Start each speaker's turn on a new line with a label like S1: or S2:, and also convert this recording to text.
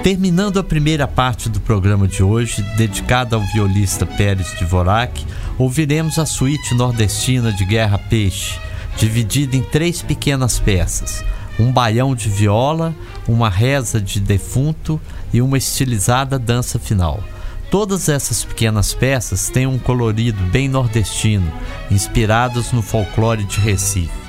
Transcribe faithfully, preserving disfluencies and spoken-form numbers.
S1: Terminando a primeira parte do programa de hoje, dedicada ao violista Pérez Dvorak, ouviremos a suíte nordestina de Guerra Peixe, dividida em três pequenas peças: um baião de viola, uma reza de defunto e uma estilizada dança final. Todas essas pequenas peças têm um colorido bem nordestino, inspiradas no folclore de Recife.